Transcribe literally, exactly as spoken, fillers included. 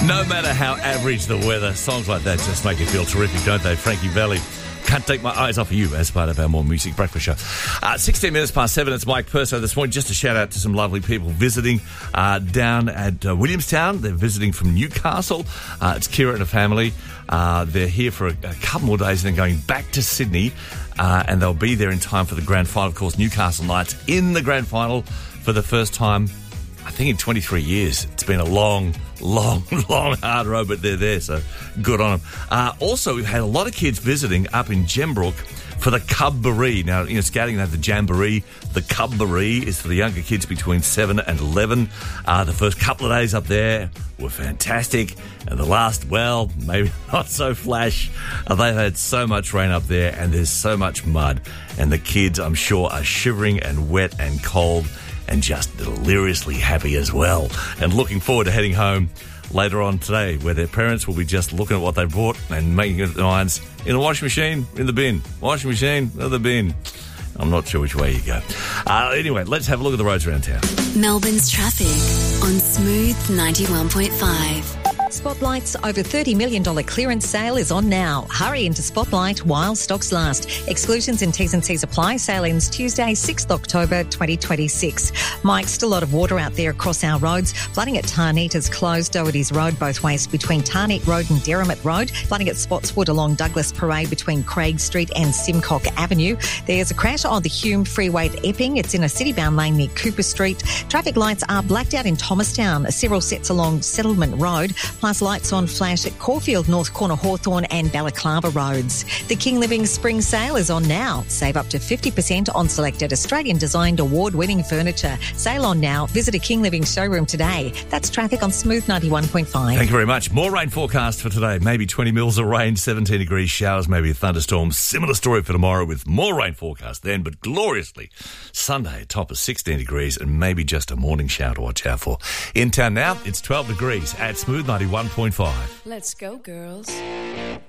No matter how average the weather, songs like that just make you feel terrific, don't they? Frankie Valli. Can't take my eyes off of you as part of our More Music Breakfast show. Uh, sixteen minutes past seven, it's Mike Purso this morning. Just a shout out to some lovely people visiting uh, down at uh, Williamstown. They're visiting from Newcastle. Uh, it's Kira and a family. Uh, they're here for a, a couple more days and then going back to Sydney. Uh, and they'll be there in time for the grand final. Of course, Newcastle Knights in the grand final for the first time, I think, in twenty-three years. It's been a long, long, long, hard road, but they're there, so good on them. Uh, also, we've had a lot of kids visiting up in Gembrook for the Cubbaree. Now, you know, scouting that the Jamboree, the Cubbaree is for the younger kids between seven and eleven. Uh, the first couple of days up there were fantastic. And the last, well, maybe not so flash. Uh, they've had so much rain up there and there's so much mud. And the kids, I'm sure, are shivering and wet and cold and just deliriously happy as well. And looking forward to heading home later on today, where their parents will be just looking at what they bought and making it their minds in the washing machine, in the bin. Washing machine, in the bin. I'm not sure which way you go. Uh, anyway, let's have a look at the roads around town. Melbourne's traffic on Smooth ninety-one point five. Spotlight's over thirty million dollars clearance sale is on now. Hurry into Spotlight while stocks last. Exclusions and T's and C's apply. Sale ends Tuesday, sixth of October twenty twenty-six. Mike, still a lot of water out there across our roads. Flooding at Tarneit has closed Doherty's Road both ways between Tarneit Road and Derrimut Road. Flooding at Spotswood along Douglas Parade between Craig Street and Simcock Avenue. There's a crash on the Hume Freeway at Epping. It's in a city-bound lane near Cooper Street. Traffic lights are blacked out in Thomastown. Several sets along Settlement Road. Plus lights on flash at Caulfield, North Corner, Hawthorn and Balaclava roads. The King Living Spring Sale is on now. Save up to fifty percent on selected Australian-designed award-winning furniture. Sale on now. Visit a King Living showroom today. That's traffic on Smooth ninety-one point five. Thank you very much. More rain forecast for today. Maybe twenty mils of rain, seventeen degrees, showers, maybe a thunderstorm. Similar story for tomorrow with more rain forecast then, but gloriously Sunday, top of sixteen degrees and maybe just a morning shower to watch out for. In town now, it's twelve degrees at Smooth ninety-one point five. Let's go, girls.